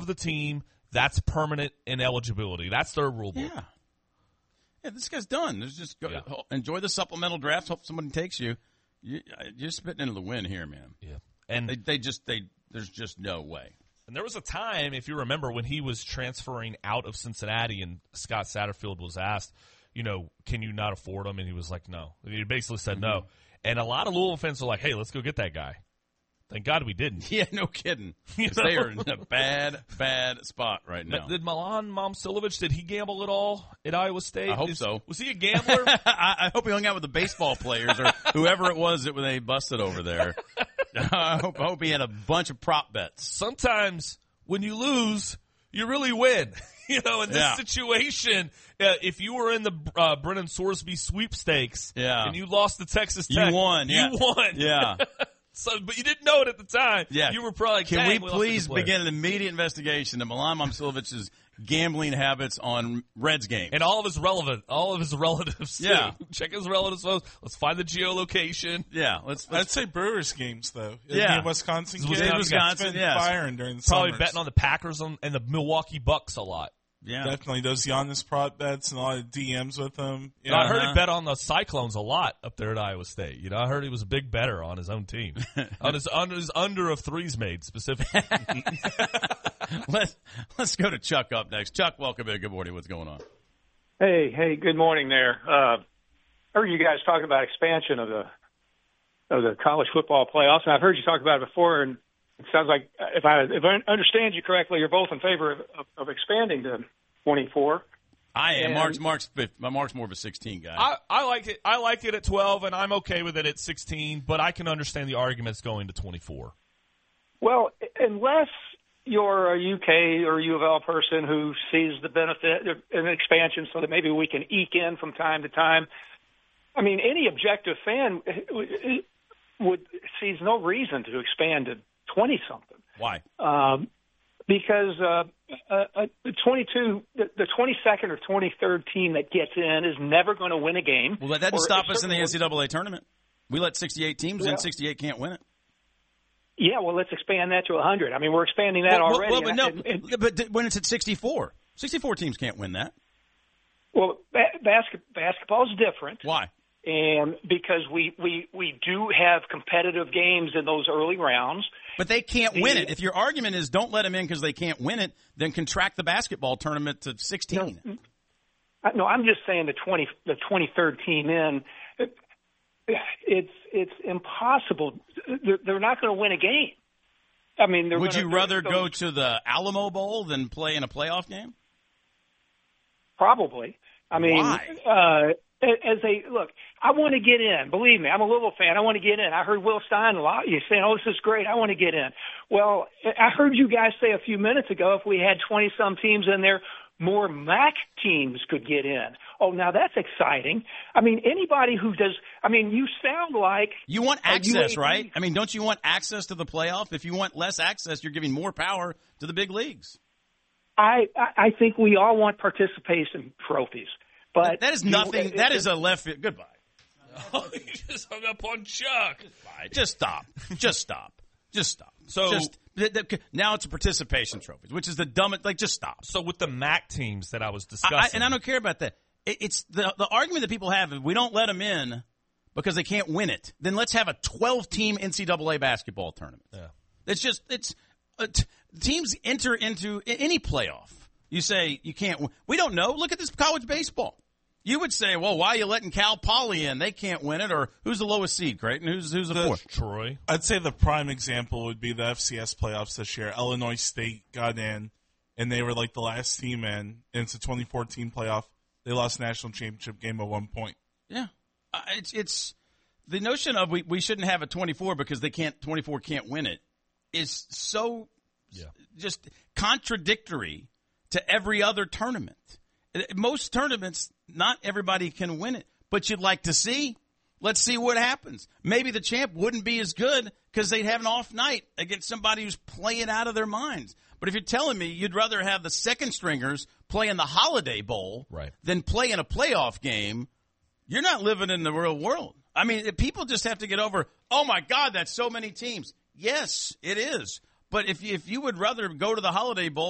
the team, that's permanent ineligibility. That's their rule book. Yeah, this guy's done. There's just enjoy the supplemental drafts. Hope somebody takes you. You're spitting into the wind here, man. Yeah, and there's just no way. And there was a time, if you remember, when he was transferring out of Cincinnati, and Scott Satterfield was asked, can you not afford him? And he was like, no. He basically said no. And a lot of Louisville fans are like, hey, let's go get that guy. Thank God we didn't. Yeah, no kidding. They are in a bad, bad spot right now. Did Milan Momcilovic, did he gamble at all at Iowa State? I hope so. Was he a gambler? I hope he hung out with the baseball players or whoever it was that when they busted over there. I hope he had a bunch of prop bets. Sometimes when you lose, you really win. In this situation, if you were in the Brennan Sorsby sweepstakes and you lost to Texas Tech, you won. You won. Yeah. But you didn't know it at the time. Yeah. You were probably like, can we lost please the player. begin an immediate investigation of Milan Momcilovic's gambling habits on Reds games? And all of his relatives, too. Yeah. Check his relatives. Let's find the geolocation. Yeah. I'd say Brewers games, though. Yeah. Wisconsin It's games. Wisconsin, yes. Firing during the Probably summers. betting on the Packers and the Milwaukee Bucks a lot. Yeah. Definitely those Giannis prop bets and a lot of DMs with him. No, I heard he bet on the Cyclones a lot up there at Iowa State. I heard he was a big bettor on his own team. on his under of threes made specifically. Let's go to Chuck up next. Chuck, welcome in. Good morning. What's going on? Hey, good morning there. I heard you guys talking about expansion of the college football playoffs, and I've heard you talk about it before, and it sounds like, if I understand you correctly, you're both in favor of expanding to 24. I am. Mark's more of a 16 guy. I like it. I like it at 12, and I'm okay with it at 16, but I can understand the arguments going to 24. Well, unless you're a UK or U of L person who sees the benefit in expansion so that maybe we can eke in from time to time, I mean, any objective fan sees no reason to expand to 20-something. Why? Because the 22nd or 23rd team that gets in is never going to win a game. Well, that doesn't stop us in the NCAA tournament. We let 68 teams in. 68 can't win it. Yeah, well, let's expand that to 100. I mean, we're expanding that already. Well, but when it's at 64 teams can't win that. Well, basketball is different. Why? And because we do have competitive games in those early rounds. But they can't win it. If your argument is don't let them in because they can't win it, then contract the basketball tournament to 16. No, I'm just saying the 23rd team in, it's impossible. They're not going to win a game. I mean, would you rather go to the Alamo Bowl than play in a playoff game? Probably. I mean, why? Look, I want to get in. Believe me, I'm a Louisville fan. I want to get in. I heard Will Stein a lot. You saying, "Oh, this is great. I want to get in." Well, I heard you guys say a few minutes ago, if we had 20-some teams in there, more MAC teams could get in. Oh, now that's exciting. I mean, anybody who does. I mean, you sound like you want access, right? I mean, don't you want access to the playoff? If you want less access, you're giving more power to the big leagues. I think we all want participation trophies. But that is nothing. That is a left field. Goodbye. Oh, you just hung up on Chuck. Goodbye. Just stop. Just stop. Just stop. So now it's a participation trophies, which is the dumbest. Like, just stop. So with the MAC teams that I was discussing, and I don't care about that. It's the argument that people have. If we don't let them in because they can't win it, then let's have a 12-team NCAA basketball tournament. Yeah. Teams enter into any playoff. You say you can't win. We don't know. Look at this college baseball. You would say, well, why are you letting Cal Poly in? They can't win it. Or who's the lowest seed, Creighton? Who's the fourth? Troy. I'd say the prime example would be the FCS playoffs this year. Illinois State got in, and they were like the last team in. And it's a 2014 playoff. They lost national championship game by 1 point. Yeah. It's the notion of we shouldn't have a 24 because 24 can't win it is so just contradictory to every other tournament. Most tournaments, not everybody can win it, but you'd like to see. Let's see what happens. Maybe the champ wouldn't be as good because they'd have an off night against somebody who's playing out of their minds. But if you're telling me you'd rather have the second stringers play in the Holiday Bowl than play in a playoff game, you're not living in the real world. I mean, people just have to get over, oh, my God, that's so many teams. Yes, it is. But if you would rather go to the Holiday Bowl